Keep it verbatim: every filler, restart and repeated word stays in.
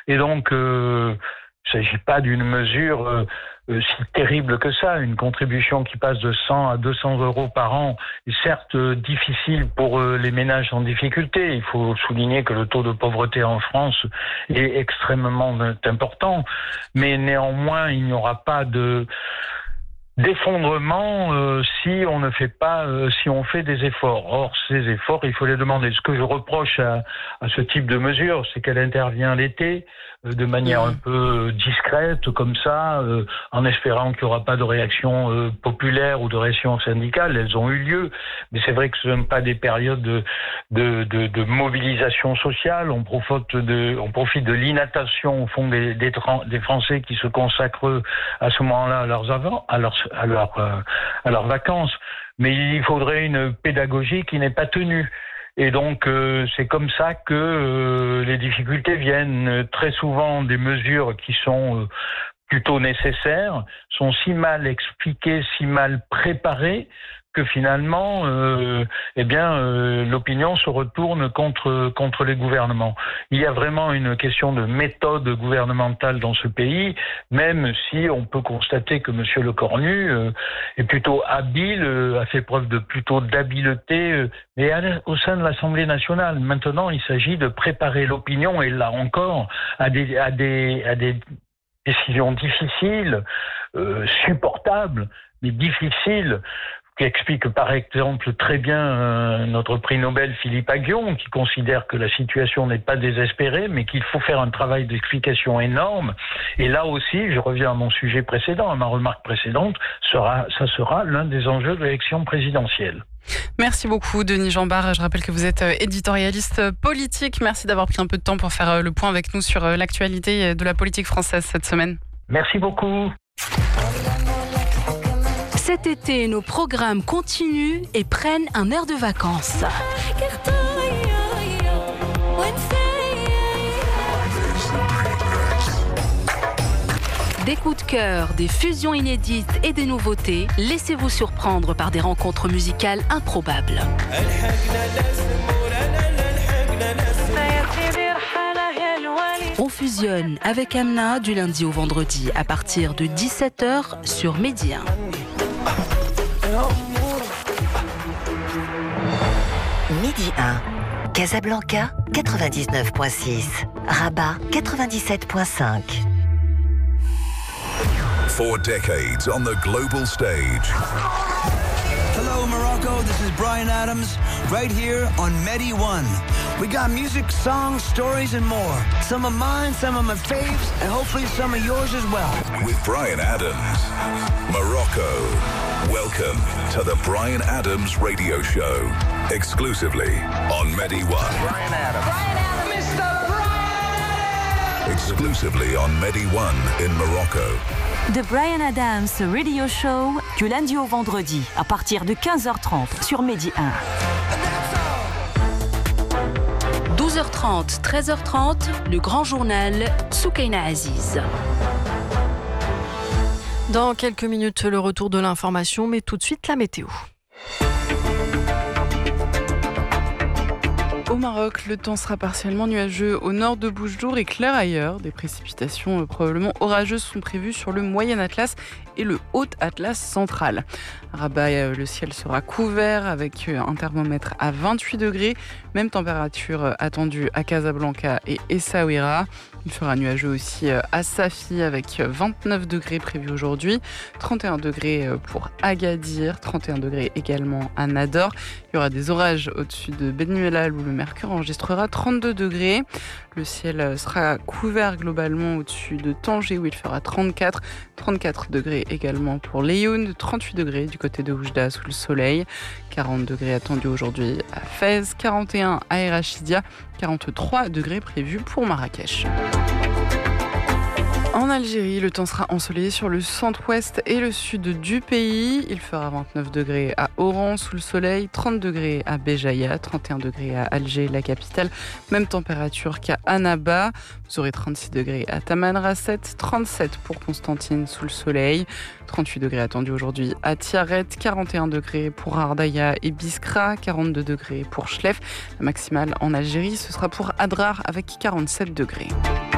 Et donc, euh, il ne s'agit pas d'une mesure euh, euh, si terrible que ça. Une contribution qui passe de cent à deux cents euros par an est certes euh, difficile pour euh, les ménages en difficulté. Il faut souligner que le taux de pauvreté en France est extrêmement important. Mais néanmoins, il n'y aura pas de d'effondrement euh, si on ne fait pas, euh, si on fait des efforts. Or, ces efforts, il faut les demander. Ce que je reproche à, à ce type de mesure, c'est qu'elle intervient l'été, euh, de manière Mmh. un peu discrète, comme ça, euh, en espérant qu'il n'y aura pas de réaction euh, populaire ou de réaction syndicale. Elles ont eu lieu, mais c'est vrai que ce ne sont pas des périodes de, de, de, de mobilisation sociale. On profite de, on profite de l'inattention au fond des, des, des Français qui se consacrent à ce moment-là à leurs avant, à leurs à leurs euh, à leurs vacances, mais il faudrait une pédagogie qui n'est pas tenue. Et donc euh, c'est comme ça que euh, les difficultés viennent. Très souvent, des mesures qui sont euh, plutôt nécessaires sont si mal expliquées, si mal préparées, que finalement, euh, eh bien, euh, l'opinion se retourne contre contre les gouvernements. Il y a vraiment une question de méthode gouvernementale dans ce pays, même si on peut constater que Monsieur Lecornu euh, est plutôt habile, euh, a fait preuve de plutôt d'habileté, euh, mais à, au sein de l'Assemblée nationale. Maintenant, il s'agit de préparer l'opinion, et là encore, à des à des à des décisions difficiles, euh, supportables, mais difficiles, qui explique par exemple très bien euh, notre prix Nobel Philippe Aghion, qui considère que la situation n'est pas désespérée, mais qu'il faut faire un travail d'explication énorme. Et là aussi, je reviens à mon sujet précédent, à ma remarque précédente, sera, ça sera l'un des enjeux de l'élection présidentielle. Merci beaucoup Denis Jeanbart. Je rappelle que vous êtes éditorialiste politique. Merci d'avoir pris un peu de temps pour faire le point avec nous sur l'actualité de la politique française cette semaine. Merci beaucoup. Cet été, nos programmes continuent et prennent un air de vacances. Des coups de cœur, des fusions inédites et des nouveautés, laissez-vous surprendre par des rencontres musicales improbables. On fusionne avec Amna du lundi au vendredi à partir de dix-sept heures sur Medi un. Midi un, Casablanca quatre-vingt-dix-neuf virgule six, Rabat quatre-vingt-dix-sept virgule cinq. Four decades on the global stage. Hello Morocco, this is Bryan Adams, right here on Medi one. We got music, songs, stories and more. Some of mine, some of my faves, and hopefully some of yours as well. With Bryan Adams, Morocco. Welcome to the Bryan Adams Radio Show, exclusively on Medi one. Bryan Adams. Bryan Adams. Mister Bryan! Exclusively on Medi one in Morocco. The Bryan Adams Radio Show, du lundi au vendredi, à partir de quinze heures trente sur Medi un. douze heures trente, treize heures trente, le grand journal Soukaina Aziz. Dans quelques minutes, le retour de l'information, mais tout de suite la météo. Au Maroc, le temps sera partiellement nuageux au nord de Boujdour et clair ailleurs. Des précipitations euh, probablement orageuses sont prévues sur le Moyen Atlas et le Haut Atlas central. À Rabat, euh, le ciel sera couvert avec euh, un thermomètre à vingt-huit degrés. Même température euh, attendue à Casablanca et Essaouira. Il fera nuageux aussi euh, à Safi avec vingt-neuf degrés prévus aujourd'hui. trente et un degrés euh, pour Agadir, trente et un degrés également à Nador. Il y aura des orages au-dessus de Ben Mellal où le mercure enregistrera trente-deux degrés. Le ciel sera couvert globalement au-dessus de Tanger où il fera trente-quatre, trente-quatre degrés également pour Laayoune, trente-huit degrés du côté de Oujda sous le soleil, quarante degrés attendus aujourd'hui à Fès, quarante et un à El Rachidia, quarante-trois degrés prévus pour Marrakech. En Algérie, le temps sera ensoleillé sur le centre-ouest et le sud du pays. Il fera vingt-neuf degrés à Oran sous le soleil, trente degrés à Béjaïa, trente et un degrés à Alger, la capitale. Même température qu'à Annaba. Vous aurez trente-six degrés à Tamanrasset, trente-sept pour Constantine sous le soleil, trente-huit degrés attendus aujourd'hui à Tiaret, quarante et un degrés pour Ardaya et Biskra, quarante-deux degrés pour Chlef. La maximale en Algérie, ce sera pour Adrar avec quarante-sept degrés.